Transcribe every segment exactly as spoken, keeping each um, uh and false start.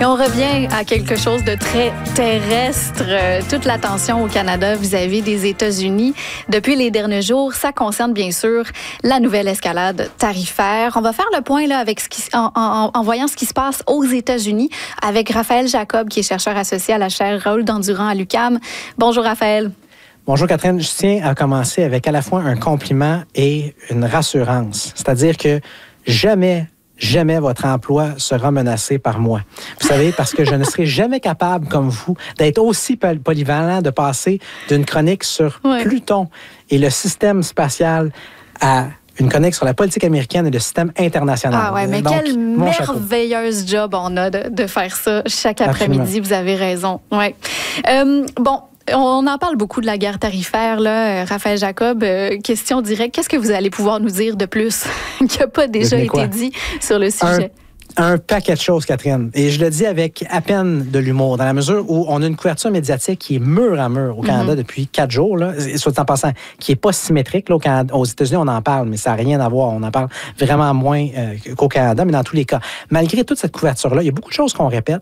Et on revient à quelque chose de très terrestre. Euh, toute l'attention au Canada vis-à-vis des États-Unis depuis les derniers jours, ça concerne bien sûr la nouvelle escalade tarifaire. On va faire le point là avec ce qui, en, en, en voyant ce qui se passe aux États-Unis avec Raphaël Jacob, qui est chercheur associé à la chaire Raoul Dandurand à l'U Q A M. Bonjour Raphaël. Bonjour Catherine, je tiens à commencer avec à la fois un compliment et une rassurance. C'est-à-dire que jamais, jamais votre emploi sera menacé par moi. Vous savez, parce que je ne serai jamais capable, comme vous, d'être aussi polyvalent, de passer d'une chronique sur ouais. Pluton et le système spatial à une chronique sur la politique américaine et le système international. Ah ouais, mais donc, quelle merveilleuse job on a de, de faire ça chaque après-midi. Absolument. Vous avez raison. Ouais. Euh, bon. On en parle beaucoup de la guerre tarifaire, là, Raphaël Jacob. Euh, question directe, qu'est-ce que vous allez pouvoir nous dire de plus qui n'a pas déjà été dit sur le sujet? Un, un paquet de choses, Catherine. Et je le dis avec à peine de l'humour, dans la mesure où on a une couverture médiatique qui est mur à mur au Canada mm-hmm. depuis quatre jours, là, soit en passant, qui n'est pas symétrique. Là, au Canada, aux États-Unis, on en parle, mais ça n'a rien à voir. On en parle vraiment moins euh, qu'au Canada, mais dans tous les cas. Malgré toute cette couverture-là, il y a beaucoup de choses qu'on répète.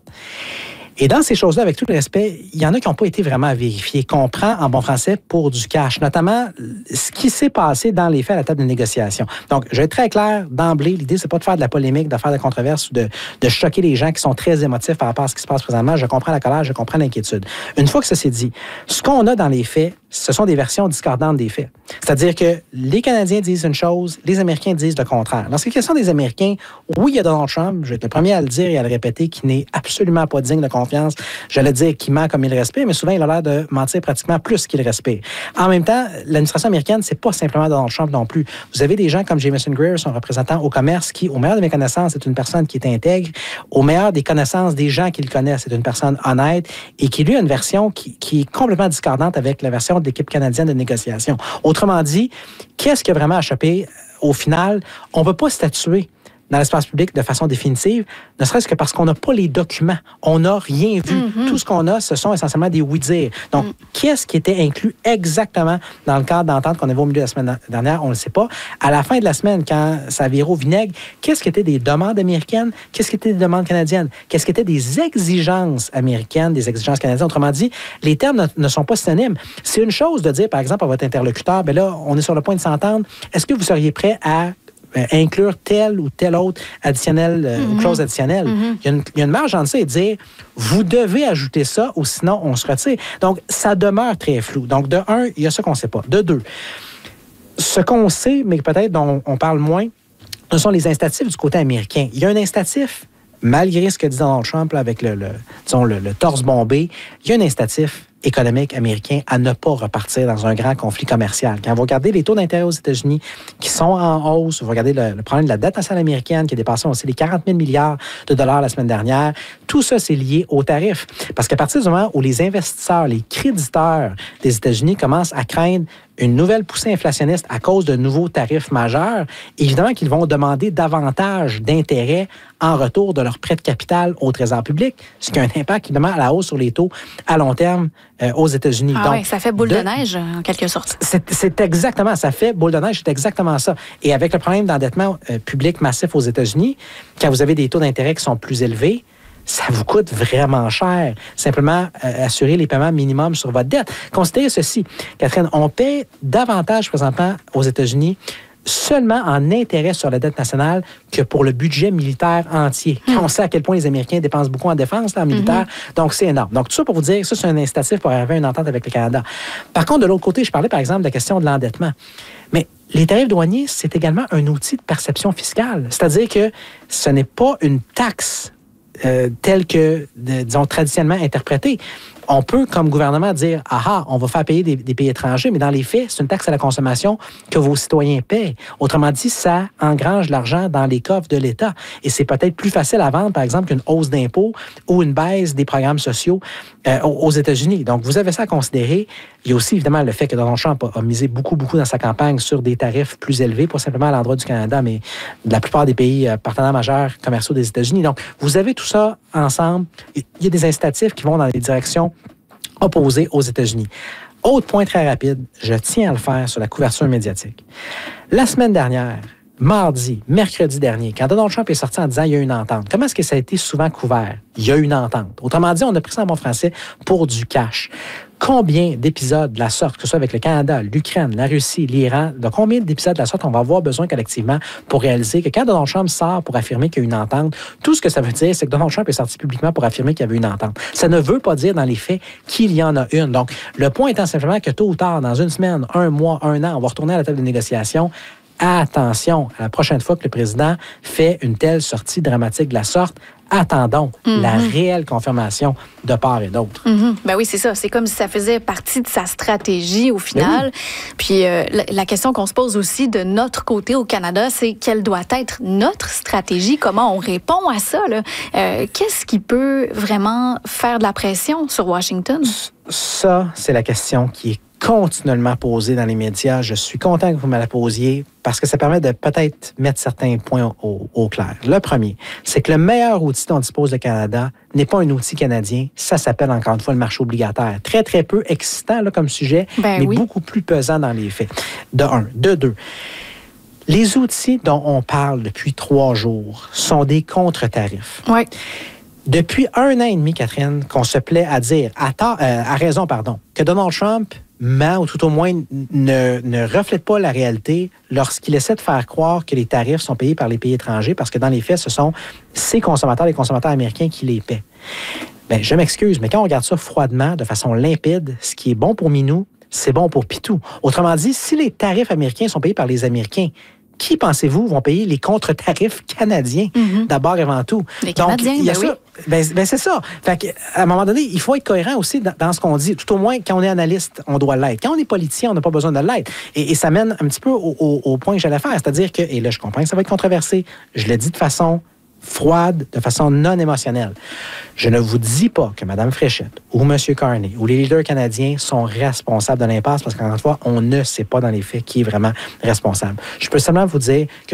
Et dans ces choses-là, avec tout le respect, il y en a qui n'ont pas été vraiment vérifiées, qu'on prend en bon français pour du cash, notamment ce qui s'est passé dans les faits à la table de négociation. Donc, je vais être très clair d'emblée, l'idée, c'est pas de faire de la polémique, de faire de la controverse ou de, de choquer les gens qui sont très émotifs par rapport à ce qui se passe présentement. Je comprends la colère, je comprends l'inquiétude. Une fois que ça s'est dit, ce qu'on a dans les faits, ce sont des versions discordantes des faits. C'est-à-dire que les Canadiens disent une chose, les Américains disent le contraire. Lorsqu'il est question des Américains, oui, il y a Donald Trump, je vais être le premier à le dire et à le répéter, qui n'est absolument pas digne de confiance. J'allais dire qu'il ment comme il respire, mais souvent, il a l'air de mentir pratiquement plus qu'il respire. En même temps, l'administration américaine, c'est pas simplement Donald Trump non plus. Vous avez des gens comme Jameson Greer, son représentant au commerce, qui, au meilleur de mes connaissances, est une personne qui est intègre. Au meilleur des connaissances des gens qu'il connaît, c'est une personne honnête et qui, lui, a une version qui, qui est complètement discordante avec la version de l'équipe canadienne de négociation. Autrement dit, qu'est-ce qui a vraiment échappé au final? On ne peut pas statuer dans l'espace public de façon définitive, ne serait-ce que parce qu'on n'a pas les documents. On n'a rien vu. Mm-hmm. Tout ce qu'on a, ce sont essentiellement des oui-dire. Donc, mm. qu'est-ce qui était inclus exactement dans le cadre d'entente qu'on avait au milieu de la semaine dernière? On ne le sait pas. À la fin de la semaine, quand ça virait au vinaigre, qu'est-ce qui était des demandes américaines? Qu'est-ce qui était des demandes canadiennes? Qu'est-ce qui était des exigences américaines, des exigences canadiennes? Autrement dit, les termes ne, ne sont pas synonymes. C'est une chose de dire, par exemple, à votre interlocuteur, bien là, on est sur le point de s'entendre. Est-ce que vous seriez prêt à inclure telle ou telle autre additionnelle euh, mm-hmm. clause additionnelle. Mm-hmm. Il y a une, il y a une marge entre ça et dire vous devez ajouter ça ou sinon on se retire. Donc, ça demeure très flou. Donc, de un, il y a ça qu'on ne sait pas. De deux, ce qu'on sait, mais peut-être dont on parle moins, ce sont les incitatifs du côté américain. Il y a un incitatif, malgré ce que dit Donald Trump là, avec le, le, disons, le, le torse bombé, il y a un incitatif économique américain à ne pas repartir dans un grand conflit commercial. Quand vous regardez les taux d'intérêt aux États-Unis qui sont en hausse, vous regardez le, le problème de la dette nationale américaine qui a dépassé aussi les quarante mille milliards de dollars la semaine dernière, tout ça, c'est lié aux tarifs. Parce qu'à partir du moment où les investisseurs, les créditeurs des États-Unis commencent à craindre une nouvelle poussée inflationniste à cause de nouveaux tarifs majeurs, évidemment qu'ils vont demander davantage d'intérêt en retour de leur prêt de capital au Trésor public, ce qui a un impact évidemment à la hausse sur les taux à long terme euh, aux États-Unis. Ah oui, ça fait boule de, de neige en quelque sorte. C'est, c'est exactement, ça fait boule de neige, c'est exactement ça. Et avec le problème d'endettement euh, public massif aux États-Unis, quand vous avez des taux d'intérêt qui sont plus élevés, ça vous coûte vraiment cher. Simplement, euh, assurer les paiements minimums sur votre dette. Considérez ceci, Catherine, on paie davantage présentement aux États-Unis seulement en intérêt sur la dette nationale que pour le budget militaire entier. Mmh. On sait à quel point les Américains dépensent beaucoup en défense, là, en militaire. Mmh. Donc, c'est énorme. Donc, tout ça pour vous dire, ça, c'est un incitatif pour arriver à une entente avec le Canada. Par contre, de l'autre côté, je parlais, par exemple, de la question de l'endettement. Mais les tarifs douaniers, c'est également un outil de perception fiscale. C'est-à-dire que ce n'est pas une taxe Euh, telle que, de, disons, traditionnellement interprétée. On peut, comme gouvernement, dire « Ah ah, on va faire payer des, des pays étrangers », mais dans les faits, c'est une taxe à la consommation que vos citoyens paient. Autrement dit, ça engrange l'argent dans les coffres de l'État. Et c'est peut-être plus facile à vendre, par exemple, qu'une hausse d'impôts ou une baisse des programmes sociaux euh, aux États-Unis. Donc, vous avez ça à considérer. Il y a aussi, évidemment, le fait que Donald Trump a, a misé beaucoup, beaucoup dans sa campagne sur des tarifs plus élevés, pas simplement à l'endroit du Canada, mais de la plupart des pays euh, partenaires majeurs commerciaux des États-Unis. Donc, vous avez tout ça ensemble. Il y a des incitatifs qui vont dans les directions opposées aux États-Unis. Autre point très rapide, je tiens à le faire sur la couverture médiatique. La semaine dernière, mardi, mercredi dernier, quand Donald Trump est sorti en disant qu'il y a une entente, comment est-ce que ça a été souvent couvert? Il y a une entente. Autrement dit, on a pris ça en bon français pour du cash. Combien d'épisodes de la sorte, que ce soit avec le Canada, l'Ukraine, la Russie, l'Iran, de combien d'épisodes de la sorte on va avoir besoin collectivement pour réaliser que quand Donald Trump sort pour affirmer qu'il y a une entente, tout ce que ça veut dire, c'est que Donald Trump est sorti publiquement pour affirmer qu'il y avait une entente. Ça ne veut pas dire dans les faits qu'il y en a une. Donc, le point étant simplement que tôt ou tard, dans une semaine, un mois, un an, on va retourner à la table de négociation. Attention, à la prochaine fois que le président fait une telle sortie dramatique de la sorte, attendons mm-hmm. la réelle confirmation de part et d'autre. Mm-hmm. Ben oui, c'est ça. C'est comme si ça faisait partie de sa stratégie au final. Oui. Puis euh, la, la question qu'on se pose aussi de notre côté au Canada, c'est quelle doit être notre stratégie? Comment on répond à ça? Là? Euh, qu'est-ce qui peut vraiment faire de la pression sur Washington? Ça, c'est la question qui est continuellement posée dans les médias. Je suis content que vous me la posiez parce que ça permet de peut-être mettre certains points au, au clair. Le premier, c'est que le meilleur outil dont dispose le Canada n'est pas un outil canadien. Ça s'appelle encore une fois le marché obligataire. Très, très peu excitant là, comme sujet, ben mais oui. beaucoup plus pesant dans les faits. De un. De deux. Les outils dont on parle depuis trois jours sont des contre-tarifs. Oui. Depuis un an et demi, Catherine, qu'on se plaît à dire, à, ta, euh, à raison, pardon, que Donald Trump ment ou tout au moins ne, ne reflète pas la réalité lorsqu'il essaie de faire croire que les tarifs sont payés par les pays étrangers parce que dans les faits, ce sont ces consommateurs, les consommateurs américains qui les paient. Bien, je m'excuse, mais quand on regarde ça froidement, de façon limpide, ce qui est bon pour Minou, c'est bon pour Pitou. Autrement dit, si les tarifs américains sont payés par les Américains, qui, pensez-vous, vont payer les contre-tarifs canadiens, mm-hmm. d'abord et avant tout? Les Canadiens, Donc, il y a ben ça. oui. Ben, ben c'est ça. Fait que, à un moment donné, il faut être cohérent aussi dans, dans ce qu'on dit. Tout au moins, quand on est analyste, on doit l'être. Quand on est politicien, on n'a pas besoin de l'être. Et, et ça mène un petit peu au, au, au point que j'allais faire. C'est-à-dire que, et là, je comprends que ça va être controversé, je le dis de façon froide, de façon non émotionnelle. Je ne vous dis pas que Mme Fréchette ou M. Carney ou les leaders canadiens sont responsables de l'impasse parce qu'encore une fois, on ne sait pas dans les faits qui est vraiment responsable. Je peux seulement vous dire que